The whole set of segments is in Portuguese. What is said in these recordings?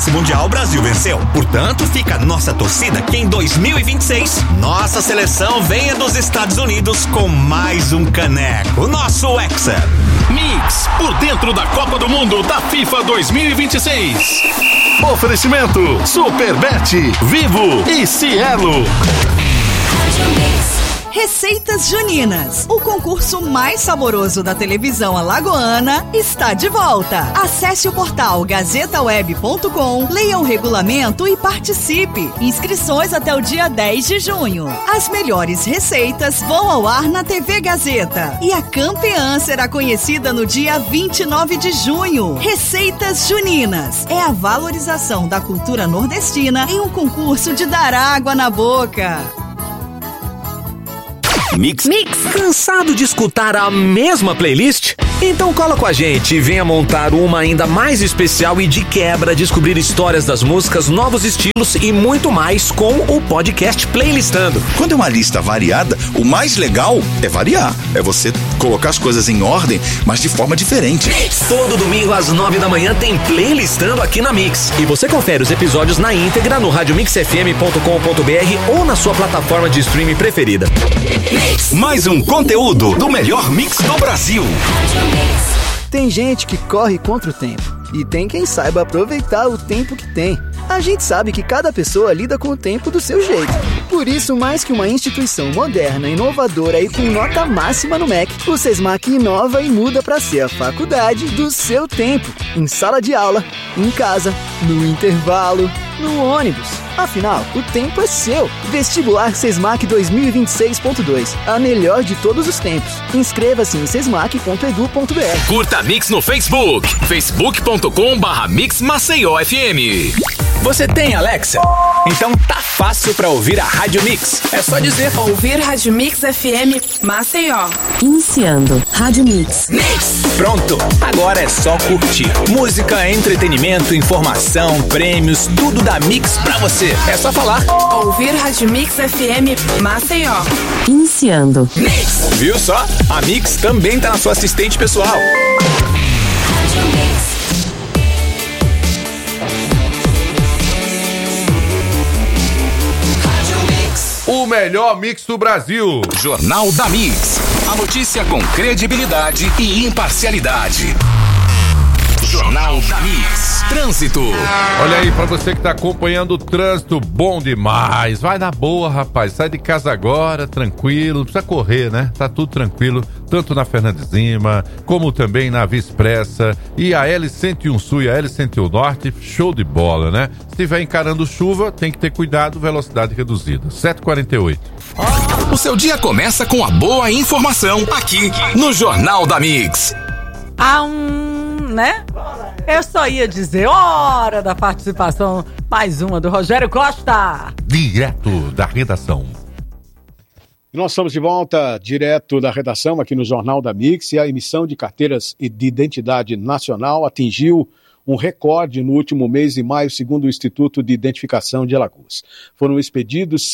nesse Mundial o Brasil venceu. Portanto, fica a nossa torcida que em 2026, nossa seleção venha dos Estados Unidos com mais um caneco, o nosso Hexa. Mix, por dentro da Copa do Mundo da FIFA 2026. Oferecimento Superbet, Vivo e Cielo. Receitas Juninas. O concurso mais saboroso da televisão alagoana está de volta. Acesse o portal gazetaweb.com, leia o regulamento e participe. Inscrições até o dia 10 de junho. As melhores receitas vão ao ar na TV Gazeta. E a campeã será conhecida no dia 29 de junho. Receitas Juninas. É a valorização da cultura nordestina em um concurso de dar água na boca. Mix. Cansado de escutar a mesma playlist? Então cola com a gente e venha montar uma ainda mais especial e de quebra descobrir histórias das músicas, novos estilos e muito mais com o podcast Playlistando. Quando é uma lista variada, o mais legal é variar. É você colocar as coisas em ordem, mas de forma diferente. Todo domingo às 9 da manhã tem Playlistando aqui na Mix. E você confere os episódios na íntegra no radiomixfm.com.br ou na sua plataforma de streaming preferida. Mais um conteúdo do melhor mix do Brasil. Tem gente que corre contra o tempo e tem quem saiba aproveitar o tempo que tem. A gente sabe que cada pessoa lida com o tempo do seu jeito. Por isso, mais que uma instituição moderna, inovadora e com nota máxima no MEC, o Sesmac inova e muda para ser a faculdade do seu tempo. Em sala de aula, em casa, no intervalo, no ônibus. Afinal, o tempo é seu. Vestibular Sesmac 2026.2. A melhor de todos os tempos. Inscreva-se em sesmac.edu.br. Curta a Mix no Facebook. facebook.com/Mix Maceió FM. Você tem Alexa? Então tá fácil pra ouvir a Rádio Mix. É só dizer: ouvir Rádio Mix FM Maceió. Iniciando Rádio Mix. Pronto, agora é só curtir. Música, entretenimento, informação, prêmios, tudo da Mix pra você. É só falar: ouvir Rádio Mix FM Maceió. Iniciando. Mix. Viu só? A Mix também tá na sua assistente pessoal. Rádio Mix. O melhor mix do Brasil. Jornal da Mix. A notícia com credibilidade e imparcialidade. Jornal da Mix. Trânsito. Olha aí, pra você que tá acompanhando o trânsito, bom demais. Vai na boa, rapaz. Sai de casa agora, tranquilo. Não precisa correr, né? Tá tudo tranquilo. Tanto na Fernandes Lima, como também na Via Expressa. E a L101 Sul e a L101 Norte, show de bola, né? Se estiver encarando chuva, tem que ter cuidado, velocidade reduzida. 7h48. O seu dia começa com a boa informação aqui no Jornal da Mix. Né? Eu só ia dizer, hora da participação, mais uma do Rogério Costa. Direto da redação. E nós estamos de volta, direto da redação, aqui no Jornal da Mix, e a emissão de carteiras de identidade nacional atingiu um recorde no último mês de maio, segundo o Instituto de Identificação de Alagoas. Foram expedidos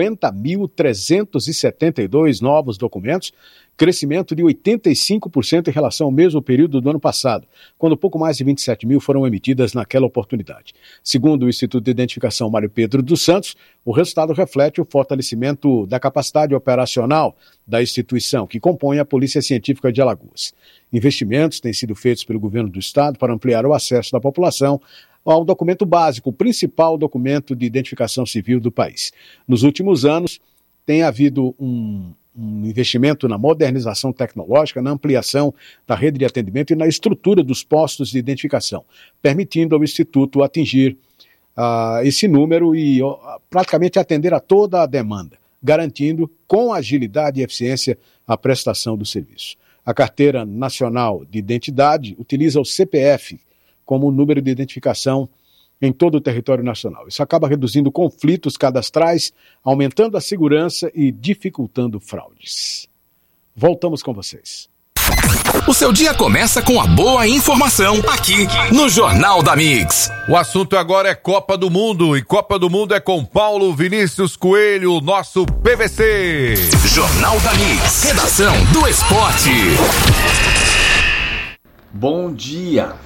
50.372 novos documentos, crescimento de 85% em relação ao mesmo período do ano passado, quando pouco mais de 27 mil foram emitidas naquela oportunidade. Segundo o Instituto de Identificação Mário Pedro dos Santos, o resultado reflete o fortalecimento da capacidade operacional da instituição, que compõe a Polícia Científica de Alagoas. Investimentos têm sido feitos pelo governo do estado para ampliar o acesso da população ao documento básico, o principal documento de identificação civil do país. Nos últimos anos, tem havido um investimento na modernização tecnológica, na ampliação da rede de atendimento e na estrutura dos postos de identificação, permitindo ao Instituto atingir esse número e praticamente atender a toda a demanda, garantindo com agilidade e eficiência a prestação do serviço. A Carteira Nacional de Identidade utiliza o CPF como número de identificação em todo o território nacional. Isso acaba reduzindo conflitos cadastrais, aumentando a segurança e dificultando fraudes. Voltamos com vocês. O seu dia começa com a boa informação aqui no Jornal da Mix. O assunto agora é Copa do Mundo, e Copa do Mundo é com Paulo Vinícius Coelho, nosso PVC. Jornal da Mix, redação do esporte. Bom dia.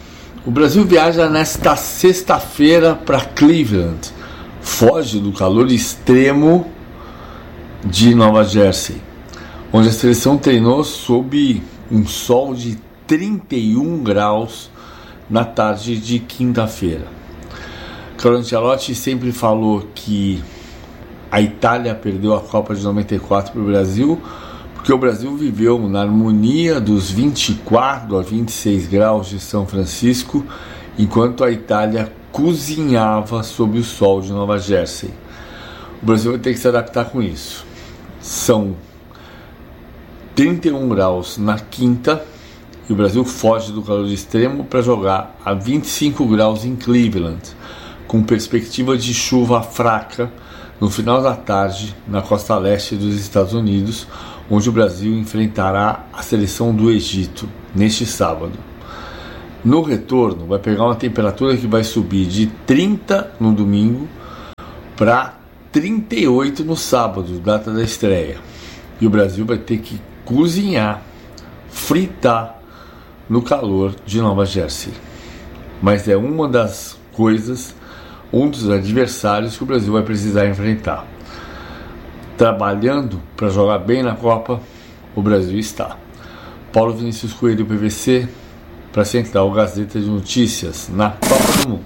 O Brasil viaja nesta sexta-feira para Cleveland. Foge do calor extremo de Nova Jersey, onde a seleção treinou sob um sol de 31 graus na tarde de quinta-feira. Carlo Ancelotti sempre falou que a Itália perdeu a Copa de 94 para o Brasil porque o Brasil viveu na harmonia dos 24 a 26 graus de São Francisco, enquanto a Itália cozinhava sob o sol de Nova Jersey. O Brasil vai ter que se adaptar com isso. São 31 graus na quinta e o Brasil foge do calor extremo para jogar a 25 graus em Cleveland, com perspectiva de chuva fraca no final da tarde na costa leste dos Estados Unidos, onde o Brasil enfrentará a seleção do Egito neste sábado. No retorno, vai pegar uma temperatura que vai subir de 30 no domingo para 38 no sábado, data da estreia. E o Brasil vai ter que cozinhar, fritar no calor de Nova Jersey. Mas é uma das coisas, um dos adversários que o Brasil vai precisar enfrentar. Trabalhando para jogar bem na Copa, o Brasil está. Paulo Vinícius Coelho, PVC, para Central Gazeta de Notícias, na Copa do Mundo.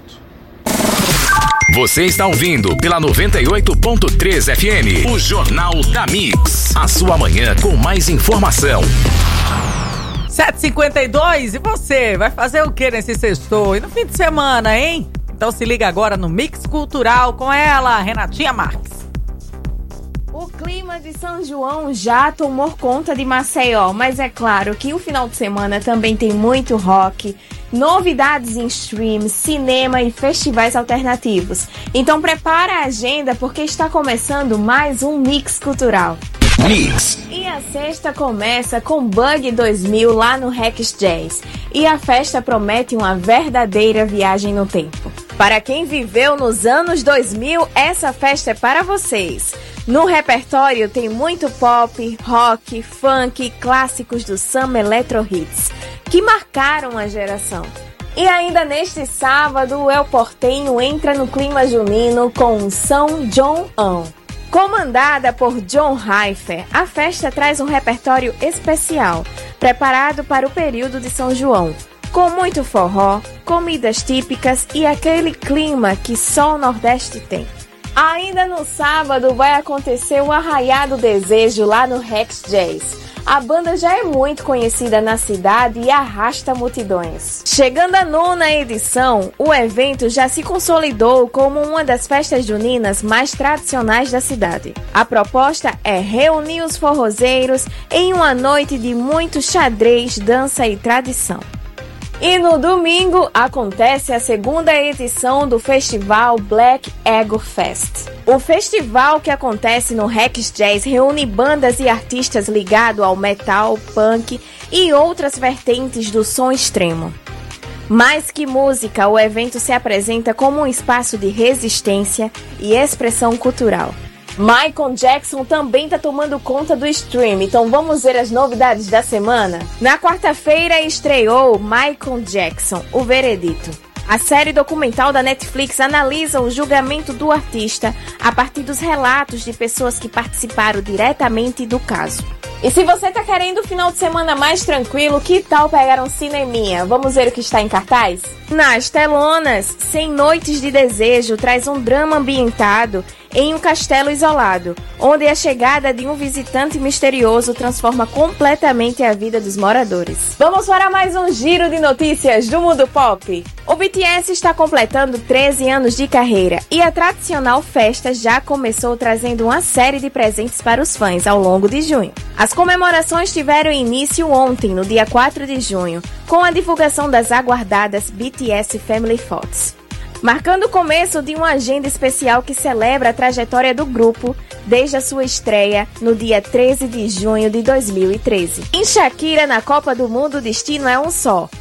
Você está ouvindo pela 98.3 FM, o Jornal da Mix. A sua manhã com mais informação. 7h52, e você? Vai fazer o que nesse sextou? E no fim de semana, hein? Então se liga agora no Mix Cultural com ela, Renatinha Marques. O clima de São João já tomou conta de Maceió, mas é claro que o final de semana também tem muito rock, novidades em stream, cinema e festivais alternativos. Então prepara a agenda porque está começando mais um Mix Cultural. Mix. E a sexta começa com Bug 2000 lá no Rex Jazz. E a festa promete uma verdadeira viagem no tempo. Para quem viveu nos anos 2000, essa festa é para vocês. No repertório tem muito pop, rock, funk, clássicos do Samba Electro Hits, que marcaram a geração. E ainda neste sábado, o El Portenho entra no clima junino com São João. Comandada por John Heifer, a festa traz um repertório especial, preparado para o período de São João, com muito forró, comidas típicas e aquele clima que só o Nordeste tem. Ainda no sábado vai acontecer o Arraiado Desejo lá no Rex Jazz. A banda já é muito conhecida na cidade e arrasta multidões. Chegando à 9ª edição, o evento já se consolidou como uma das festas juninas mais tradicionais da cidade. A proposta é reunir os forrozeiros em uma noite de muito xadrez, dança e tradição. E no domingo acontece a 2ª edição do festival Black Ego Fest. O festival que acontece no Rex Jazz reúne bandas e artistas ligados ao metal, punk e outras vertentes do som extremo. Mais que música, o evento se apresenta como um espaço de resistência e expressão cultural. Michael Jackson também está tomando conta do stream, então vamos ver as novidades da semana? Na quarta-feira estreou Michael Jackson, o Veredito. A série documental da Netflix analisa o julgamento do artista a partir dos relatos de pessoas que participaram diretamente do caso. E se você tá querendo um final de semana mais tranquilo, que tal pegar um cineminha? Vamos ver o que está em cartaz? Nas telonas, 100 Noites de Desejo traz um drama ambientado em um castelo isolado, onde a chegada de um visitante misterioso transforma completamente a vida dos moradores. Vamos para mais um giro de notícias do mundo pop. O BTS está completando 13 anos de carreira e a tradicional festa já começou trazendo uma série de presentes para os fãs ao longo de junho. As comemorações tiveram início ontem, no dia 4 de junho, com a divulgação das aguardadas BTS Family Photos, marcando o começo de uma agenda especial que celebra a trajetória do grupo desde a sua estreia no dia 13 de junho de 2013. Em Shakira, na Copa do Mundo, o destino é um só: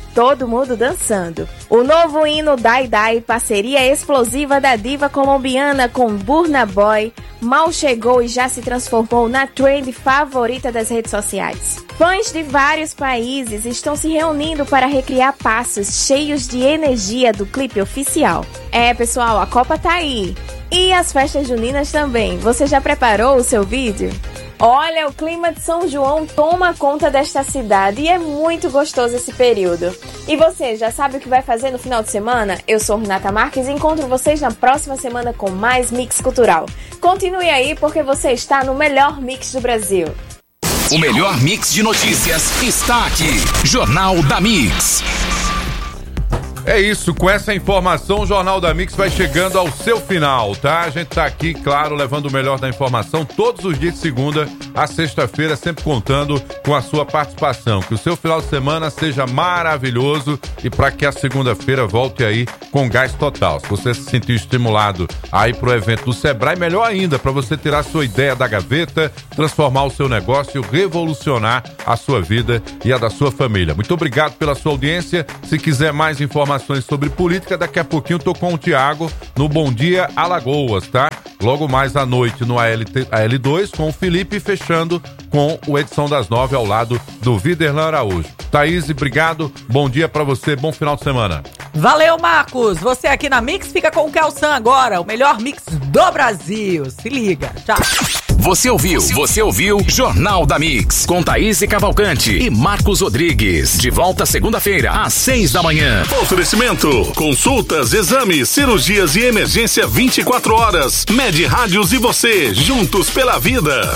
todo mundo dançando. O novo hino Dai Dai, parceria explosiva da diva colombiana com Burna Boy, mal chegou e já se transformou na trend favorita das redes sociais. Fãs de vários países estão se reunindo para recriar passos cheios de energia do clipe oficial. Pessoal, a Copa tá aí. E as festas juninas também. Você já preparou o seu vídeo? Olha, o clima de São João toma conta desta cidade e é muito gostoso esse período. E você, já sabe o que vai fazer no final de semana? Eu sou Renata Marques e encontro vocês na próxima semana com mais Mix Cultural. Continue aí porque você está no melhor mix do Brasil. O melhor mix de notícias está aqui. Jornal da Mix. É isso, com essa informação o Jornal da Mix vai chegando ao seu final, tá? A gente tá aqui, claro, levando o melhor da informação todos os dias de segunda a sexta-feira, sempre contando com a sua participação. Que o seu final de semana seja maravilhoso e para que a segunda-feira volte aí com gás total. Se você se sentir estimulado aí pro evento do Sebrae, melhor ainda, para você tirar sua ideia da gaveta, transformar o seu negócio, revolucionar a sua vida e a da sua família. Muito obrigado pela sua audiência. Se quiser mais informações sobre política, daqui a pouquinho eu tô com o Thiago no Bom Dia Alagoas, tá? Logo mais à noite no AL2 com o Felipe, fechando com o Edição das 9 ao lado do Viderlan Araújo. Thaís, obrigado, bom dia pra você, bom final de semana. Valeu, Marcos, você aqui na Mix fica com o Kelsan agora, o melhor mix do Brasil, se liga, tchau. Você ouviu Jornal da Mix, com Thaís Cavalcante e Marcos Rodrigues. De volta segunda-feira, às 6 da manhã. Oferecimento, consultas, exames, cirurgias e emergência 24 horas. Med Rádios e você, juntos pela vida.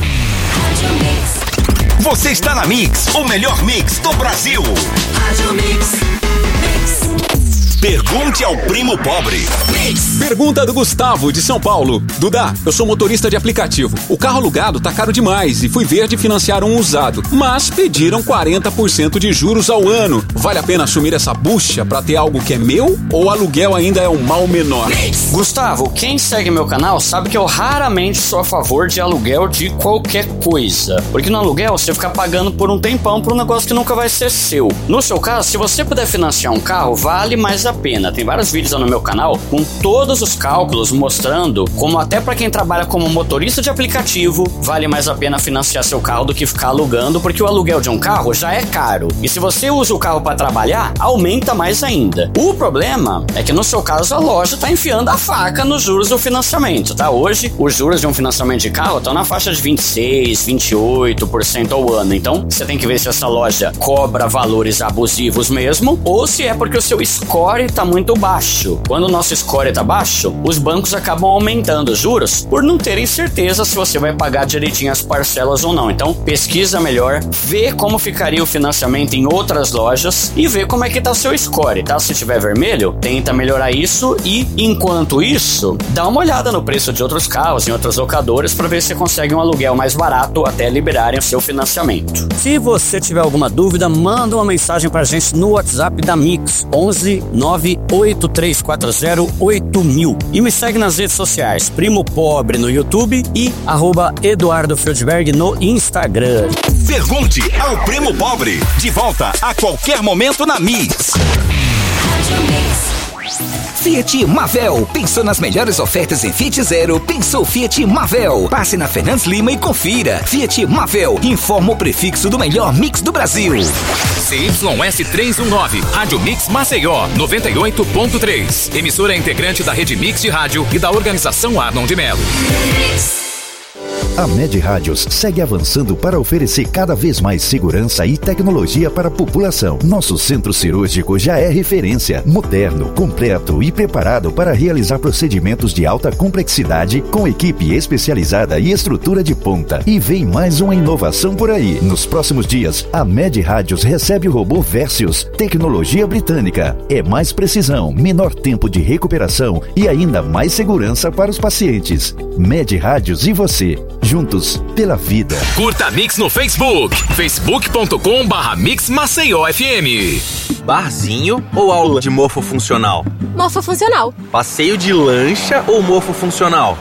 Você está na Mix, o melhor mix do Brasil. Rádio Mix. Pergunte ao primo pobre. Pergunta do Gustavo, de São Paulo. Duda, eu sou motorista de aplicativo. O carro alugado tá caro demais e fui ver de financiar um usado. Mas pediram 40% de juros ao ano. Vale a pena assumir essa bucha pra ter algo que é meu? Ou o aluguel ainda é um mal menor? Gustavo, quem segue meu canal sabe que eu raramente sou a favor de aluguel de qualquer coisa. Porque no aluguel você fica pagando por um tempão por um negócio que nunca vai ser seu. No seu caso, se você puder financiar um carro, vale mais a pena. Tem vários vídeos lá no meu canal com todos os cálculos mostrando como até para quem trabalha como motorista de aplicativo vale mais a pena financiar seu carro do que ficar alugando, porque o aluguel de um carro já é caro. E se você usa o carro para trabalhar, aumenta mais ainda. O problema é que no seu caso a loja tá enfiando a faca nos juros do financiamento, tá? Hoje, os juros de um financiamento de carro estão na faixa de 26, 28% ao ano. Então, você tem que ver se essa loja cobra valores abusivos mesmo ou se é porque o seu score tá muito baixo. Quando o nosso score tá baixo, os bancos acabam aumentando os juros por não terem certeza se você vai pagar direitinho as parcelas ou não. Então, pesquisa melhor, vê como ficaria o financiamento em outras lojas e vê como é que tá o seu score, tá? Se tiver vermelho, tenta melhorar isso e, enquanto isso, dá uma olhada no preço de outros carros em outras locadoras para ver se você consegue um aluguel mais barato até liberarem o seu financiamento. Se você tiver alguma dúvida, manda uma mensagem pra gente no WhatsApp da Mix, 11 983408000. E me segue nas redes sociais, Primo Pobre no YouTube e @Eduardo Feldberg no Instagram. Pergunte ao Primo Pobre. De volta a qualquer momento na Mix. Fiat Mavel. Pensou nas melhores ofertas em Fiat Zero? Pensou Fiat Mavel. Passe na Fernandes Lima e confira. Fiat Mavel. Informa o prefixo do melhor mix do Brasil. CYS 319, Rádio Mix Maceió, 98.3. Emissora integrante da Rede Mix de Rádio e da Organização Arnon de Melo. A Med Rádios segue avançando para oferecer cada vez mais segurança e tecnologia para a população. Nosso centro cirúrgico já é referência, moderno, completo e preparado para realizar procedimentos de alta complexidade com equipe especializada e estrutura de ponta. E vem mais uma inovação por aí. Nos próximos dias, a Med Rádios recebe o robô Versius, tecnologia britânica. É mais precisão, menor tempo de recuperação e ainda mais segurança para os pacientes. Med Rádios e você. Juntos pela vida. Curta a Mix no Facebook. facebook.com/Mix Maceió FM. Barzinho ou aula de morfofuncional? Morfofuncional. Passeio de lancha ou morfofuncional?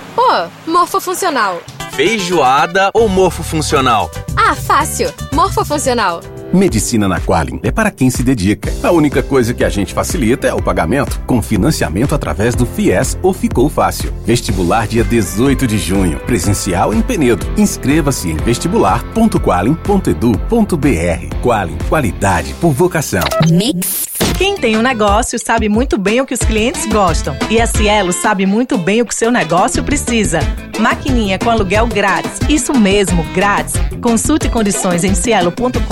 Morfofuncional. Feijoada ou morfofuncional? Ah, fácil. Morfofuncional. Medicina na Qualim é para quem se dedica. A única coisa que a gente facilita é o pagamento, com financiamento através do FIES ou Ficou Fácil. Vestibular dia 18 de junho, presencial em Penedo. Inscreva-se em vestibular.qualim.edu.br. Qualim, qualidade por vocação. Mix. Quem tem um negócio sabe muito bem o que os clientes gostam. E a Cielo sabe muito bem o que seu negócio precisa. Maquininha com aluguel grátis. Isso mesmo, grátis. Consulte condições em cielo.com.br